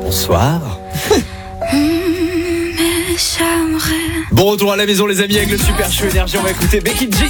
Bonsoir. Bon retour à la maison les amis avec le Super Show Énergie. On va écouter Becky G.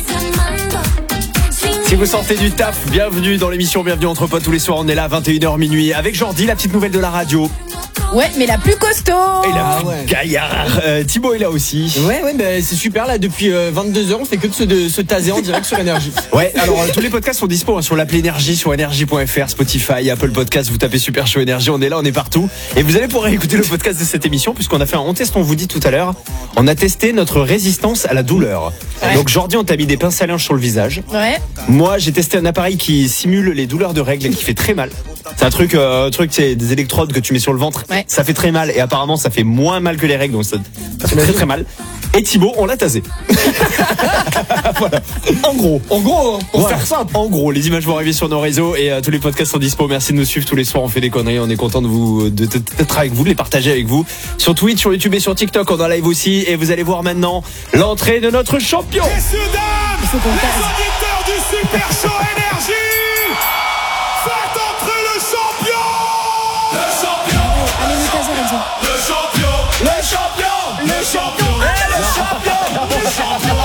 Si vous sortez du taf, bienvenue dans l'émission Bienvenue entre potes. Tous les soirs on est là à 21h minuit avec Jordi, la petite nouvelle de la radio. Ouais, mais la plus costaud. Et la plus gaillard. Thibaut est là aussi. Ouais, c'est super là. Depuis 22h, on fait que de se taser en direct sur Énergie. Ouais, alors tous les podcasts sont dispo sur l'appli Énergie, sur énergie.fr, Spotify, Apple Podcast. Vous tapez Super Show Énergie, on est là, on est partout. Et vous allez pouvoir écouter le podcast de cette émission puisqu'on a fait un test, on vous dit tout à l'heure. On a testé notre résistance à la douleur. Ouais. Donc Jordi, on t'a mis des pinces à linge sur le visage. Ouais. Moi, j'ai testé un appareil qui simule les douleurs de règles et qui fait très mal. C'est un truc, c'est des électrodes que tu mets sur le ventre. Ouais. Ça fait très mal et apparemment ça fait moins mal que les règles, donc ça fait très très mal. Et Thibaut, on l'a tasé. Voilà. En gros, pour faire simple. En gros, les images vont arriver sur nos réseaux et tous les podcasts sont dispo. Merci de nous suivre tous les soirs. On fait des conneries. On est content d'être avec vous, de les partager avec vous. Sur Twitch, sur YouTube et sur TikTok, on est en live aussi. Et vous allez voir maintenant l'entrée de notre champion. Messieurs, dames, les auditeurs du Super Show Énergie, faites entrer le champion. Le champion. Allez, le taser, Enzo. Le champion. Le champion. Le champion. Le champion. Le champion.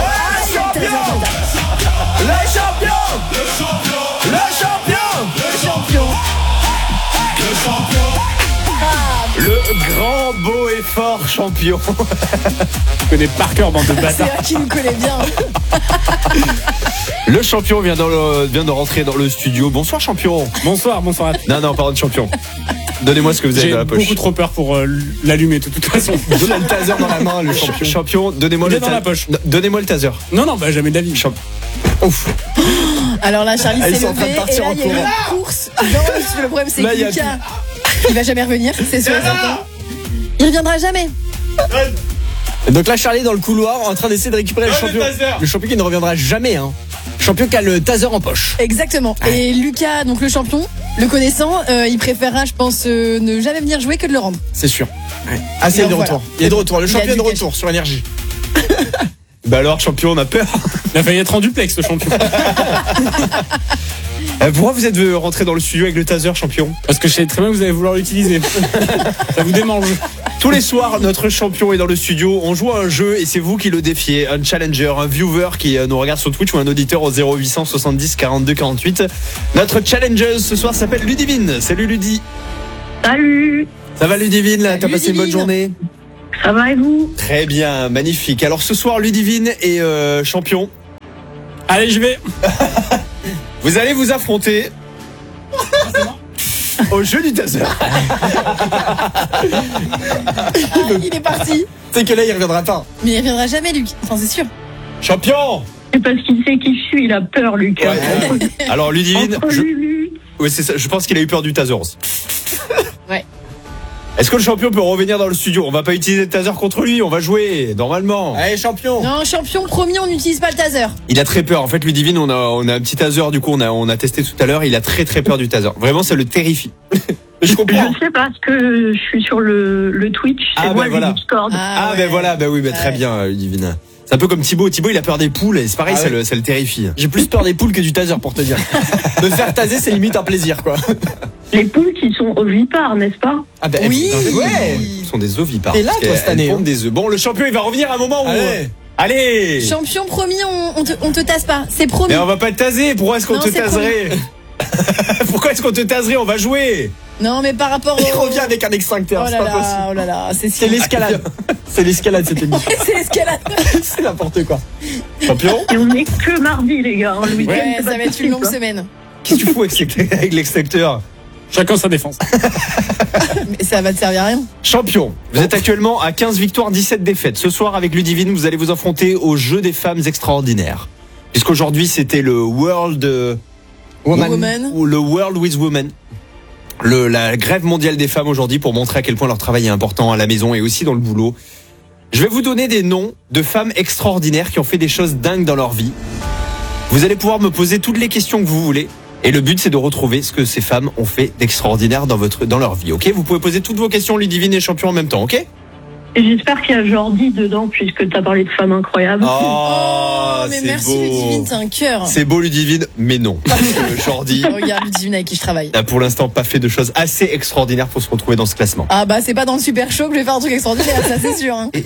Le champion. Le champion. Le champion. Le champion. Le champion. Le grand, beau et fort champion. Je connais par cœur, bande de bâtards. C'est vrai qu'il me connaît bien. Le champion vient de rentrer dans le studio. Bonsoir champion. Bonsoir à tous. Non, pardon champion. Donnez-moi ce que vous avez dans la poche. J'ai beaucoup trop peur pour l'allumer de toute façon. Donnez le taser dans la main, le champion. Champion, donnez-moi le taser. Dans la poche. Donnez-moi le taser. Non, jamais d'avis. Ouf. Alors là, Charlie s'est levé et là, il y a eu en une course. Non, le problème, c'est que Lucas, il va jamais revenir, c'est sûr et certain. Il reviendra jamais. Et donc là, Charlie est dans le couloir en train d'essayer de récupérer le champion. Le champion qui ne reviendra jamais, hein. Champion qui a le taser en poche. Exactement. Et Lucas, donc le champion, le connaissant, il préférera, je pense, ne jamais venir jouer que de le rendre. C'est sûr. Ouais. Ah, c'est de retour. Il est de retour. Le champion est de retour sur Énergie. Bah alors, champion, on a peur. Il a failli être en duplex, le champion. Pourquoi vous êtes rentré dans le studio avec le taser, champion? Parce que je sais très bien que vous allez vouloir l'utiliser. Ça vous démange. Tous les soirs, notre champion est dans le studio. On joue à un jeu et c'est vous qui le défiez. Un challenger, un viewer qui nous regarde sur Twitch ou un auditeur au 0800 70 42 48. Notre challenger ce soir s'appelle Ludivine. Salut Ludi. Salut. Ça va Ludivine? T'as passé Ludivine. une bonne journée? Ça va et vous? Très bien, magnifique. Alors ce soir, Ludivine est champion. Allez, je vais. Vous allez vous affronter au jeu du taser. Il est parti. C'est que là, il reviendra pas. Mais il reviendra jamais, Luc. Enfin, c'est sûr. Champion. C'est parce qu'il sait qui je suis, il a peur, Lucas. Ouais. Alors Ludivine, Entre Lulu. oui, c'est ça. Je pense qu'il a eu peur du taser. Ouais. Est-ce que le champion peut revenir dans le studio? On va pas utiliser le taser contre lui, on va jouer normalement. Allez, champion. Non, champion, promis, on n'utilise pas le taser. Il a très peur. En fait, Ludivine, on a un petit taser. Du coup, on a testé tout à l'heure. Il a très très peur du taser. Vraiment, ça le terrifie. Je comprends. Je sais parce que je suis sur le Twitch, c'est moi le Discord. Ah ben voilà, ben oui, ben très bien, Ludivine. C'est un peu comme Thibaut. Thibaut, il a peur des poules et c'est pareil, ça le terrifie. J'ai plus peur des poules que du taser pour te dire. Me faire taser, c'est limite un plaisir, quoi. Les poules qui sont ovipares, n'est-ce pas? Ah ben Oui. Ils sont des ovipares. Et là, toi, cette année, pondent des œufs. Bon, le champion, il va revenir à un moment où. Allez. Champion, promis, on te tasse pas. C'est promis. Mais on va pas te taser. Pourquoi est-ce qu'on Non, te c'est taserait? Pourquoi est-ce qu'on te taserait? On va jouer. Non, mais par rapport au... Il revient avec un extincteur, Oh c'est là pas possible. là, oh là là, C'est l'escalade. C'est l'escalade, cette émission. C'est l'escalade. C'est n'importe quoi. Champion. Et on est que mardi, les gars. Le week-end, Ouais, c'est pas ça va être une longue possible, semaine. Qu'est-ce que tu fous avec l'extincteur? Chacun sa défense. Mais ça va te servir à rien. Champion, vous êtes actuellement à 15 victoires, 17 défaites. Ce soir, avec Ludivine, vous allez vous affronter au jeu des femmes extraordinaires. Puisqu'aujourd'hui, c'était le World Woman. ou le World with Women. La grève mondiale des femmes aujourd'hui pour montrer à quel point leur travail est important à la maison et aussi dans le boulot. Je vais vous donner des noms de femmes extraordinaires qui ont fait des choses dingues dans leur vie. Vous allez pouvoir me poser toutes les questions que vous voulez. Et le but, c'est de retrouver ce que ces femmes ont fait d'extraordinaire dans leur vie, ok? Vous pouvez poser toutes vos questions, Ludivine et champion, en même temps, ok? Et j'espère qu'il y a Jordi dedans, puisque t'as parlé de femmes incroyables. Oh, mais c'est merci beau. Ludivine, t'es un cœur. C'est beau Ludivine, mais non. Parce que Jordi Regarde Ludivine avec qui je travaille. n'a pour l'instant pas fait de choses assez extraordinaires pour se retrouver dans ce classement. Ah bah c'est pas dans le super show que je vais faire un truc extraordinaire, ça c'est sûr. Hein.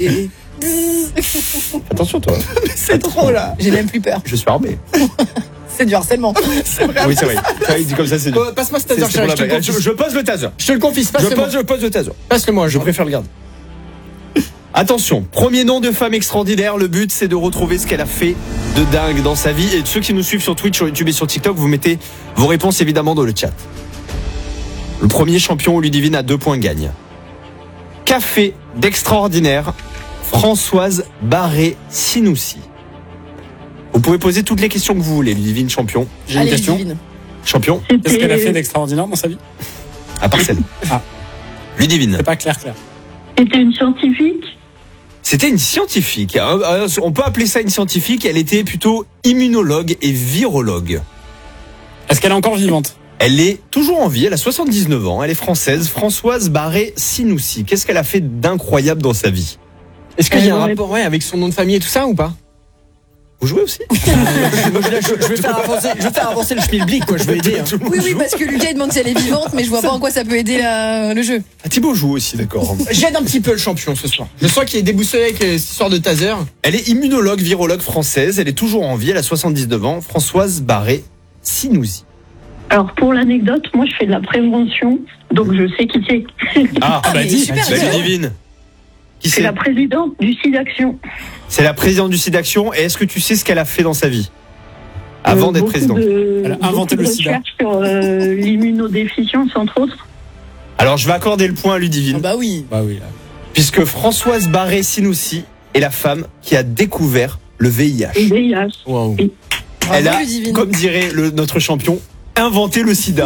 Attention toi. C'est trop là. J'ai même plus peur. Je suis armé. C'est du harcèlement. C'est vrai. Oui, c'est vrai. Ça, il dit comme ça, c'est du... Passe-moi ce taser, c'est pour la je te le blague. confie. Je pose le taser. Je te le confie, passe-le-moi. Je pose le taser. Passe-le-moi, Je préfère le garder. Attention, premier nom de femme extraordinaire. Le but, c'est de retrouver ce qu'elle a fait de dingue dans sa vie. Et ceux qui nous suivent sur Twitch, sur YouTube et sur TikTok, vous mettez vos réponses évidemment dans le chat. Le premier champion, Ludivine, à 2 points gagne. Qu'a fait d'extraordinaire Françoise Barré-Sinoussi? Vous pouvez poser toutes les questions que vous voulez, Ludivine, champion. J'ai une question. Ludivine. Champion, Qu'est-ce qu'elle a fait d'extraordinaire dans sa vie? à part celle. Ah. Ludivine. C'est pas clair. C'était une scientifique. C'était une scientifique. On peut appeler ça une scientifique. Elle était plutôt immunologue et virologue. Est-ce qu'elle est encore vivante? Elle est toujours en vie. Elle a 79 ans. Elle est française. Françoise Barré-Sinoussi. Qu'est-ce qu'elle a fait d'incroyable dans sa vie? Est-ce qu'il y a un rapport avec son nom de famille et tout ça ou pas? Vous jouez aussi? Je vais faire avancer le schmilblick, quoi. Je vais aider. Hein. Oui, parce que Lucas il demande si elle est vivante, mais je vois pas en quoi ça peut aider le jeu. Ah, Thibaut joue aussi, d'accord. J'aide un petit peu le champion ce soir. Je sens qu'il est déboussolé avec cette histoire de taser. Elle est immunologue, virologue française. Elle est toujours en vie. Elle a 79 ans. Françoise Barré-Sinoussi. Alors, pour l'anecdote, moi, je fais de la prévention, donc je sais qui c'est. Ah, mais dis. super, Bah, dis-le. Ludivine. Qui C'est c'est? la présidente du SIDAction. C'est la présidente du SIDAction. Et est-ce que tu sais ce qu'elle a fait dans sa vie? Avant d'être présidente. Elle a inventé le sida. Sur l'immunodéficience, entre autres. Alors, je vais accorder le point à Ludivine. Ah bah oui. Bah oui. Là. Puisque Françoise Barré-Sinoussi est la femme qui a découvert le VIH. Et VIH. Wow. Elle Bravo, a, Ludivine. comme dirait notre champion, inventé le sida.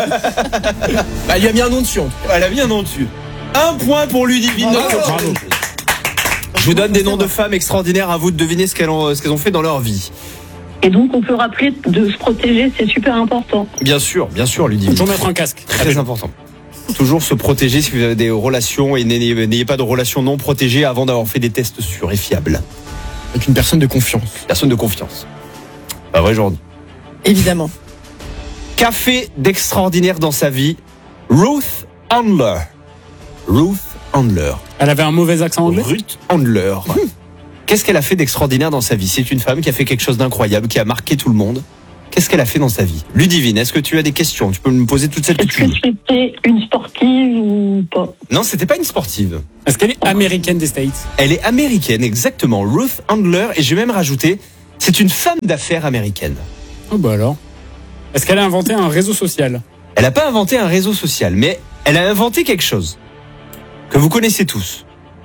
Bah, il lui a mis un nom dessus. En tout cas. Elle a mis un nom dessus. 1 point pour Ludivine. Bravo. notre champion. Je vous donne des noms de femmes extraordinaires, à vous de deviner ce qu'elles ont fait dans leur vie. Et donc, on peut rappeler de se protéger, c'est super important. Bien sûr, Ludivine. Toujours mettre un casque. Très important. Toujours se protéger si vous avez des relations et n'ayez pas de relations non protégées avant d'avoir fait des tests sûrs et fiables. Avec une personne de confiance. Personne de confiance. Pas vrai, Jordi? Évidemment. Qu'a fait d'extraordinaire dans sa vie Ruth Handler? Ruth Handler. Elle avait un mauvais accent anglais. Ruth Handler. Qu'est-ce qu'elle a fait d'extraordinaire dans sa vie? C'est une femme qui a fait quelque chose d'incroyable, qui a marqué tout le monde. Qu'est-ce qu'elle a fait dans sa vie? Ludivine, est-ce que tu as des questions? Tu peux me poser toutes celles que Est-ce tu que veux. c'était une sportive ou pas? Non, c'était pas une sportive. Est-ce qu'elle est américaine des States? Elle est américaine, exactement. Ruth Handler, et je vais même rajouter, c'est une femme d'affaires américaine. Oh bah alors. Est-ce qu'elle a inventé un réseau social? Elle n'a pas inventé un réseau social, mais elle a inventé quelque chose que vous connaissez tous.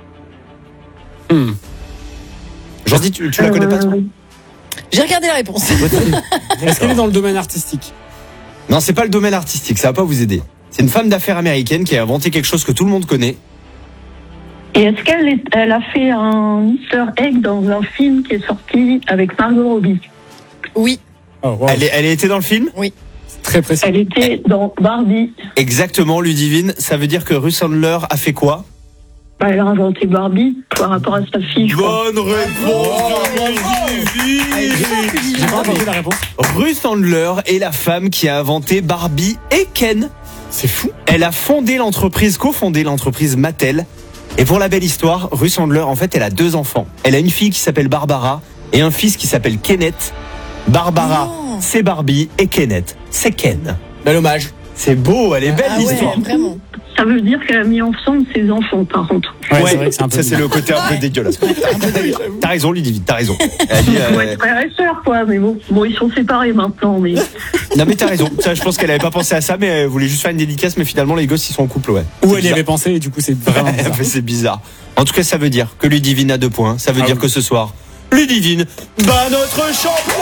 Jordi, tu la connais pas toi? J'ai regardé la réponse. Est-ce qu'elle est dans le domaine artistique? Non, c'est pas le domaine artistique, ça va pas vous aider. C'est une femme d'affaires américaine qui a inventé quelque chose que tout le monde connaît. Et est-ce qu'elle a fait un Easter egg dans un film qui est sorti avec Margot Robbie? Oui. Oh, wow. Elle était dans le film? C'est très précis. Elle était dans Barbie. Exactement, Ludivine. Ça veut dire que Ruth Handler a fait quoi? Bah, elle a inventé Barbie par rapport à sa fille, je crois. Bonne réponse de Ludivine. J'ai pas entendu la réponse. Ruth Handler est la femme qui a inventé Barbie et Ken. C'est fou. Elle a cofondé l'entreprise Mattel. Et pour la belle histoire, Ruth Handler, en fait, elle a 2 enfants. Elle a une fille qui s'appelle Barbara et un fils qui s'appelle Kenneth. Barbara, Non. c'est Barbie et Kenneth, c'est Ken. Bel hommage. C'est beau, elle est belle Ah ouais, l'histoire. vraiment. Ça veut dire qu'elle a mis ensemble ses enfants, par contre. Ouais, c'est vrai que c'est un peu. ça c'est le côté un peu dégueulasse. T'as raison, Ludivine, t'as raison. Elle dit, Ouais, frère et sœur, quoi, mais bon. Bon, ils sont séparés maintenant, mais. non mais t'as raison. Ça, je pense qu'elle avait pas pensé à ça, mais elle voulait juste faire une dédicace. Mais finalement, les gosses ils sont en couple, ouais. Où C'est elle y bizarre. avait pensé et du coup c'est vraiment bizarre. C'est bizarre. En tout cas, ça veut dire que Ludivine a 2 points. Ça veut dire que ce soir, Ludivine bat notre champion.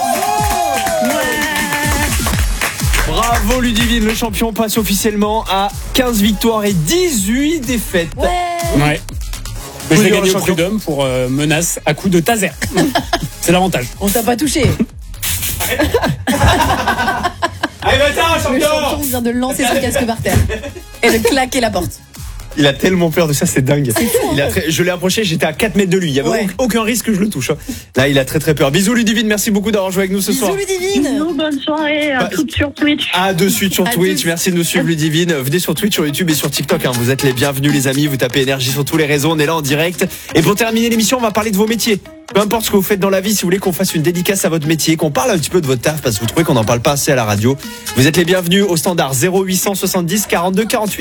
Bravo Ludivine, le champion passe officiellement à 15 victoires et 18 défaites. Ouais. Ouais. Mais je Oui, vais le gagner au champion. prud'homme pour menace à coup de taser. C'est l'avantage. On t'a pas touché. Allez, va-t'en, Le champion vient de lancer son casque par terre et de claquer la porte. Il a tellement peur de ça, c'est dingue. Je l'ai approché, j'étais à 4 mètres de lui. Il y avait aucun risque que je le touche. Là, il a très peur. Bisous Ludivine, merci beaucoup d'avoir joué avec nous ce soir. Bisous Ludivine. Bisous, bonne soirée, à toutes sur Twitch. À de suite sur Twitch. Merci de nous suivre Ludivine. Venez sur Twitch, sur YouTube et sur TikTok. Vous êtes les bienvenus les amis. Vous tapez énergie sur tous les réseaux. On est là en direct. Et pour terminer l'émission, on va parler de vos métiers. Peu importe ce que vous faites dans la vie, si vous voulez qu'on fasse une dédicace à votre métier, qu'on parle un petit peu de votre taf, parce que vous trouvez qu'on n'en parle pas assez à la radio, vous êtes les bienvenus au standard 0870 42 48.